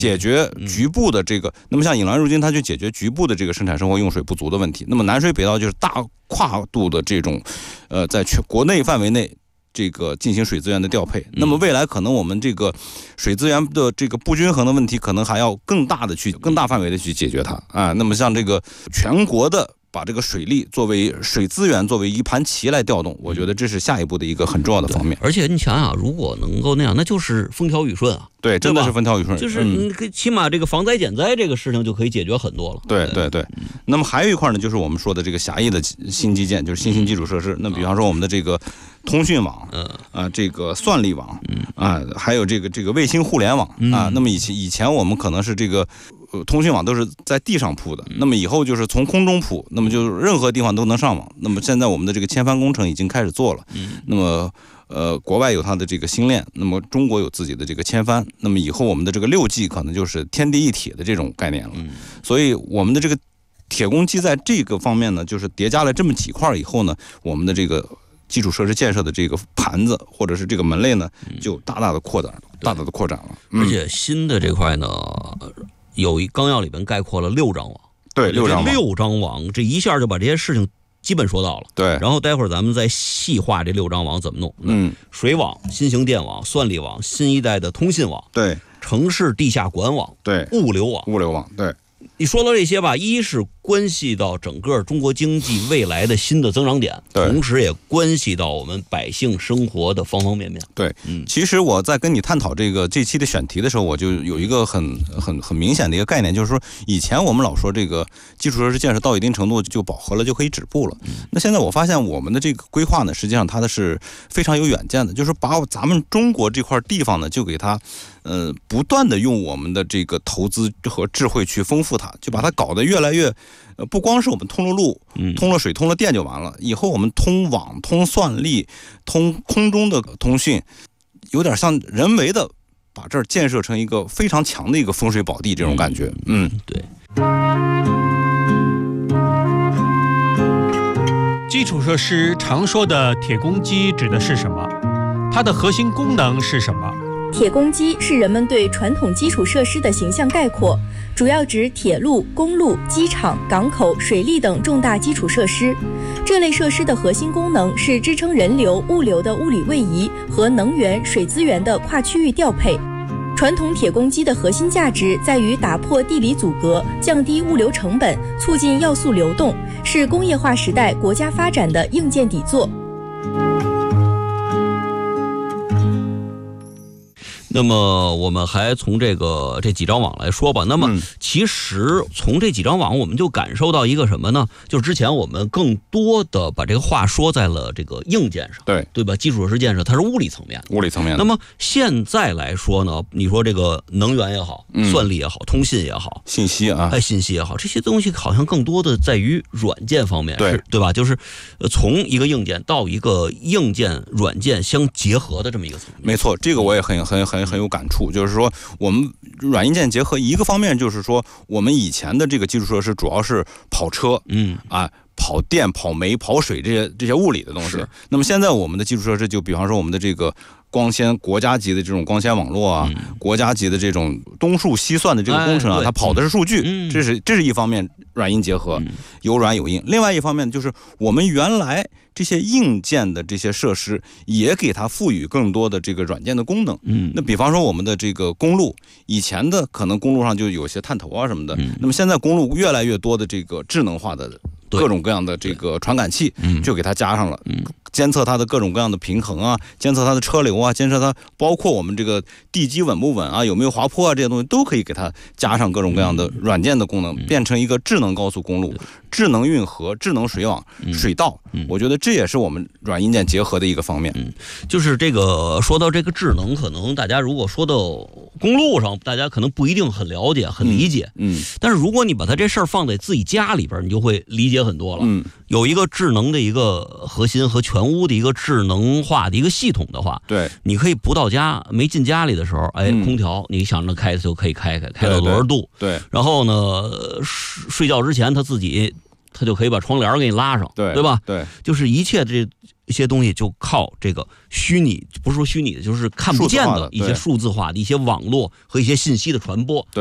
解决局部的这个，那么像引滦入津，它就解决局部的这个生产生活用水不足的问题。那么南水北调就是大跨度的这种，在国内范围内这个进行水资源的调配。那么未来可能我们这个水资源的这个不均衡的问题，可能还要更大范围的去解决它啊。那么像这个全国的把这个水利作为水资源作为一盘棋来调动，我觉得这是下一步的一个很重要的方面。 而且你想想，如果能够那样，那就是风调雨顺啊。 对，真的是风调雨顺， 就是你起码这个防灾减灾这个事情就可以解决很多了。 对。那么还有一块呢，就是我们说的这个狭义的新基建，就是新兴基础设施。那比方说我们的这个通讯网，这个算力网，还有这个卫星互联网啊。那么以前我们可能是这个通讯网都是在地上铺的，那么以后就是从空中铺，那么就任何地方都能上网。那么现在我们的这个千帆工程已经开始做了，那么国外有它的这个星链，那么中国有自己的这个千帆，那么以后我们的这个6G 可能就是天地一体的这种概念了。所以我们的这个铁公鸡在这个方面呢，就是叠加了这么几块以后呢，我们的这个基础设施建设的这个盘子或者是这个门类呢，就大大的扩展了。 而且新的这块呢，有一纲要里边概括了6张网。 对，6 张网，这一下就把这些事情基本说到了。 对， 然后待会儿咱们再细化这6张网怎么弄。水网、新型电网、算力网、新一代的通信网， 对， 城市地下管网， 对， 物流网， 对。 你说到这些吧，一是关系到整个中国经济未来的新的增长点，同时也关系到我们百姓生活的方方面面。 对，其实我在跟你探讨这期的选题的时候，我就有一个很明显的一个概念，就是说以前我们老说这个基础设施建设到一定程度就饱和了，就可以止步了。那现在我发现我们的这个规划呢，实际上它的是非常有远见的，就是把咱们中国这块地方呢，就给它不断的用我们的这个投资和智慧去丰富它，就把它搞得越来越不光是我们通了路、通了水、通了电就完了，以后我们通网、通算力、通空中的通讯，有点像人为的把这儿建设成一个非常强的一个风水宝地这种感觉。 对。 基础设施常说的铁公鸡指的是什么？它的核心功能是什么？ 铁公鸡是人们对传统基础设施的形象概括，主要指铁路、公路、机场、港口、水利等重大基础设施。这类设施的核心功能是支撑人流、物流的物理位移和能源、水资源的跨区域调配。传统铁公鸡的核心价值在于打破地理阻隔，降低物流成本，促进要素流动，是工业化时代国家发展的硬件底座。 那么我们还从这几张网来说吧。那么其实从这几张网我们就感受到一个什么呢？就是之前我们更多的把这个话说在了这个硬件上，对吧？基础设施建设它是物理层面的。那么现在来说呢，你说这个能源也好，算力也好，通信也好， 信息也好，这些东西好像更多的在于软件方面，对吧？就是从一个硬件到一个硬件软件相结合的这么一个层面。 没错，这个我也很有感触，就是说我们软硬件结合，一个方面就是说我们以前的这个基础设施主要是跑车，跑电、跑煤、跑水这些物理的东西。那么现在我们的基础设施，就比方说我们的这个光纤国家级的这种光纤网络啊，国家级的这种东数西算的这个工程啊，它跑的是数据，这是一方面，软硬结合，有软有硬。另外一方面就是我们原来这些硬件的这些设施也给它赋予更多的这个软件的功能。那比方说我们的这个公路，以前的可能公路上就有些探头啊什么的，那么现在公路越来越多的这个智能化的各种各样的这个传感器就给它加上了，监测它的各种各样的平衡啊，监测它的车流啊，监测它包括我们这个地基稳不稳啊，有没有滑坡啊，这些东西都可以给它加上各种各样的软件的功能，变成一个智能高速公路、智能运河、智能水网、水道。我觉得这也是我们软硬件结合的一个方面。 就是这个说到这个智能，可能大家如果说到公路上，大家可能不一定很了解、很理解。但是如果你把它这事儿放在自己家里边，你就会理解很多了。有一个智能的一个核心和全屋的一个智能化的一个系统的话， 对， 你可以不到家没进家里的时候，空调你想着开就可以开到多少度， 对， 然后呢睡觉之前它就可以把窗帘给你拉上，对吧？ 对， 就是一切这一些东西就靠这个虚拟，不是说虚拟的，就是看不见的一些数字化的一些网络和一些信息的传播。